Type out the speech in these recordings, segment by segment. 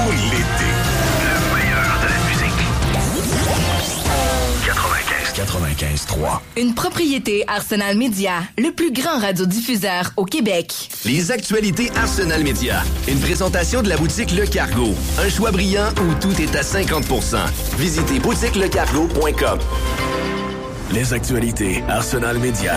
l'été. Le meilleur de la musique. 95.3. Une propriété Arsenal Media, le plus grand radiodiffuseur au Québec. Les actualités Arsenal Media. Une présentation de la boutique Le Cargo. Un choix brillant où tout est à 50%. Visitez boutiquelecargo.com. Les actualités Arsenal Media.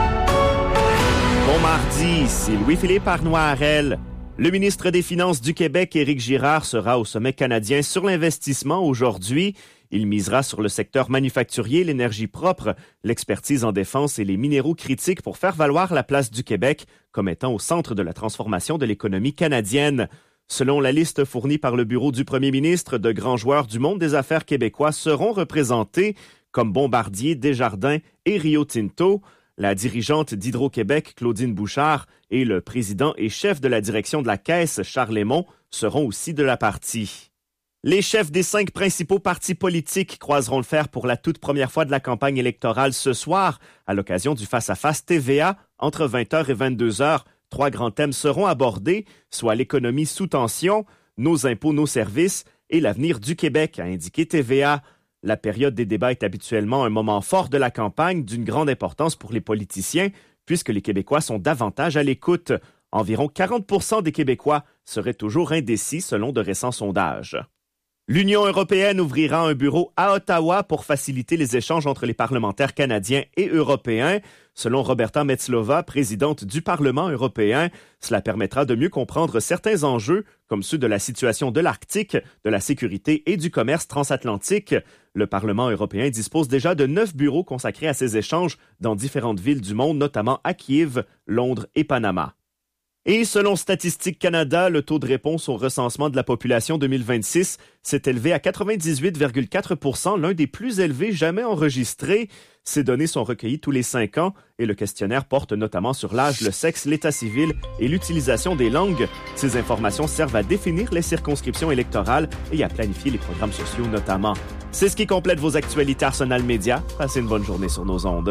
Bon mardi, ici Louis-Philippe Arnoirel. Le ministre des Finances du Québec, Éric Girard, sera au sommet canadien sur l'investissement aujourd'hui. Il misera sur le secteur manufacturier, l'énergie propre, l'expertise en défense et les minéraux critiques pour faire valoir la place du Québec comme étant au centre de la transformation de l'économie canadienne. Selon la liste fournie par le bureau du premier ministre, de grands joueurs du monde des affaires québécois seront représentés, comme Bombardier, Desjardins et Rio Tinto. La dirigeante d'Hydro-Québec, Claudine Bouchard, et le président et chef de la direction de la Caisse, Charles Lemont, seront aussi de la partie. Les chefs des 5 principaux partis politiques croiseront le fer pour la toute première fois de la campagne électorale ce soir, à l'occasion du face-à-face TVA, entre 20h et 22h. 3 grands thèmes seront abordés, soit l'économie sous tension, nos impôts, nos services et l'avenir du Québec, a indiqué TVA. La période des débats est habituellement un moment fort de la campagne, d'une grande importance pour les politiciens, puisque les Québécois sont davantage à l'écoute. Environ 40% des Québécois seraient toujours indécis selon de récents sondages. L'Union européenne ouvrira un bureau à Ottawa pour faciliter les échanges entre les parlementaires canadiens et européens. Selon Roberta Metslova, présidente du Parlement européen, cela permettra de mieux comprendre certains enjeux, comme ceux de la situation de l'Arctique, de la sécurité et du commerce transatlantique. Le Parlement européen dispose déjà de 9 bureaux consacrés à ces échanges dans différentes villes du monde, notamment à Kiev, Londres et Panama. Et selon Statistique Canada, le taux de réponse au recensement de la population 2026 s'est élevé à 98,4 %, l'un des plus élevés jamais enregistrés. Ces données sont recueillies tous les 5 ans et le questionnaire porte notamment sur l'âge, le sexe, l'état civil et l'utilisation des langues. Ces informations servent à définir les circonscriptions électorales et à planifier les programmes sociaux notamment. C'est ce qui complète vos actualités Arsenal Media. Passez une bonne journée sur nos ondes.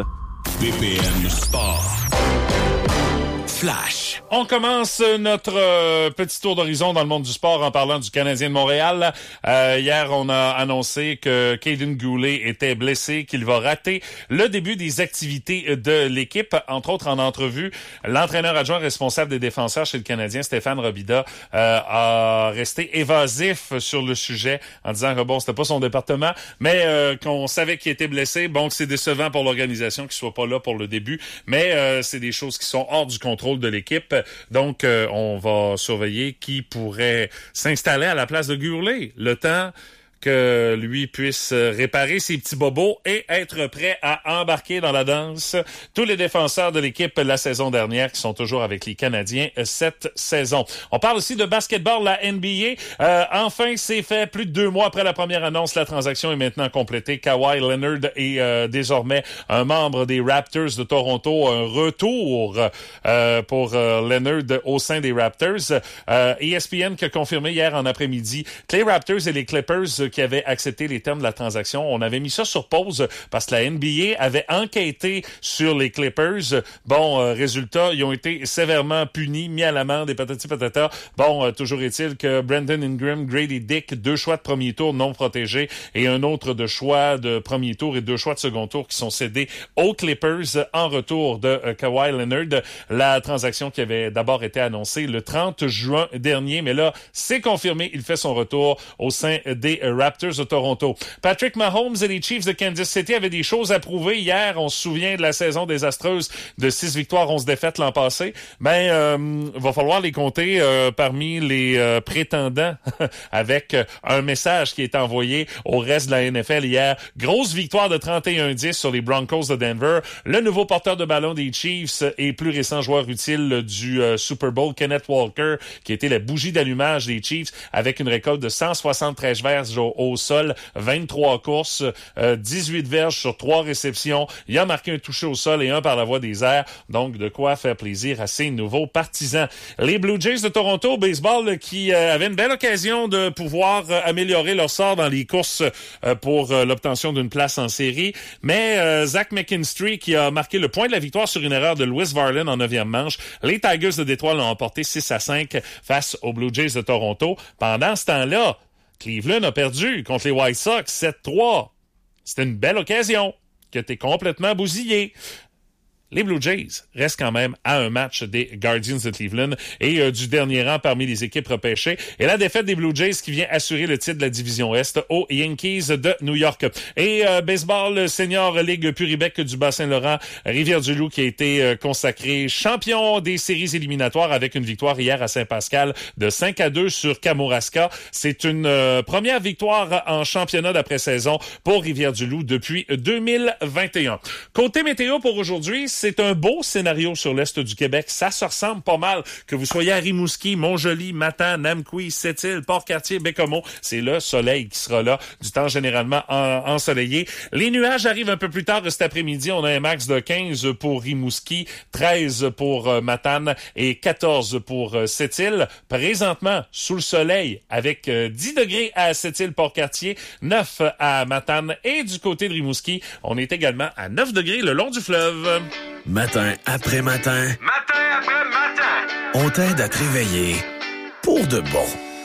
BPM Sport. Flash. On commence notre petit tour d'horizon dans le monde du sport en parlant du Canadien de Montréal. Hier, on a annoncé que Caden Goulet était blessé, qu'il va rater le début des activités de l'équipe. Entre autres, en entrevue, l'entraîneur adjoint responsable des défenseurs chez le Canadien, Stéphane Robida, a resté évasif sur le sujet en disant que bon, c'était pas son département, mais qu'on savait qu'il était blessé. Bon, que c'est décevant pour l'organisation qu'il soit pas là pour le début, mais c'est des choses qui sont hors du contrôle de l'équipe. Donc, on va surveiller qui pourrait s'installer à la place de Goulet. Le temps que lui puisse réparer ses petits bobos et être prêt à embarquer dans la danse. Tous les défenseurs de l'équipe la saison dernière qui sont toujours avec les Canadiens cette saison. On parle aussi de basketball, la NBA. Enfin, c'est fait. Plus de 2 mois après la première annonce, la transaction est maintenant complétée. Kawhi Leonard est désormais un membre des Raptors de Toronto. Un retour pour Leonard au sein des Raptors. ESPN qui a confirmé hier en après-midi que les Raptors et les Clippers qui avaient accepté les termes de la transaction. On avait mis ça sur pause parce que la NBA avait enquêté sur les Clippers. Bon, résultat, ils ont été sévèrement punis, mis à l'amende et patati patata. Bon, toujours est-il que Brandon Ingram, Grady Dick, 2 choix de premier tour non protégés et un autre de choix de premier tour et 2 choix de second tour qui sont cédés aux Clippers en retour de Kawhi Leonard. La transaction qui avait d'abord été annoncée le 30 juin dernier, mais là, c'est confirmé, il fait son retour au sein des Raptors de Toronto. Patrick Mahomes et les Chiefs de Kansas City avaient des choses à prouver hier. On se souvient de la saison désastreuse de 6 victoires, 11 défaites l'an passé. Va falloir les compter parmi les prétendants avec un message qui est envoyé au reste de la NFL hier. Grosse victoire de 31-10 sur les Broncos de Denver. Le nouveau porteur de ballon des Chiefs et plus récent joueur utile du Super Bowl, Kenneth Walker, qui était la bougie d'allumage des Chiefs avec une récolte de 173 verges au sol, 23 courses, 18 verges sur 3 réceptions. Il a marqué un touché au sol et un par la voie des airs. Donc, de quoi faire plaisir à ses nouveaux partisans. Les Blue Jays de Toronto au baseball qui avaient une belle occasion de pouvoir améliorer leur sort dans les courses pour l'obtention d'une place en série. Mais Zach McKinstry qui a marqué le point de la victoire sur une erreur de Lewis Varlin en 9e manche. Les Tigers de Détroit l'ont emporté 6-5 face aux Blue Jays de Toronto. Pendant ce temps-là, Cleveland a perdu contre les White Sox 7-3. C'était une belle occasion qui a été complètement bousillée. Les Blue Jays restent quand même à un match des Guardians de Cleveland et du dernier rang parmi les équipes repêchées. Et la défaite des Blue Jays qui vient assurer le titre de la division Est aux Yankees de New York. Et baseball senior Ligue Puribec du Bas-Saint-Laurent, Rivière-du-Loup qui a été consacré champion des séries éliminatoires avec une victoire hier à Saint-Pascal de 5-2 sur Kamouraska. C'est une première victoire en championnat d'après-saison pour Rivière-du-Loup depuis 2021. Côté météo pour aujourd'hui, c'est un beau scénario sur l'Est du Québec. Ça se ressemble pas mal. Que vous soyez à Rimouski, Montjoly, Matane, Namqui, Sept-Îles, Port-Cartier, Bécomo, c'est le soleil qui sera là. Du temps généralement ensoleillé. Les nuages arrivent un peu plus tard cet après-midi. On a un max de 15 pour Rimouski, 13 pour Matane et 14 pour Sept-Îles. Présentement, sous le soleil, avec 10 degrés à Sept-Îles, Port-Cartier, 9 à Matane et du côté de Rimouski, on est également à 9 degrés le long du fleuve. Matin après matin. Matin après matin. On t'aide à te réveiller pour de bon.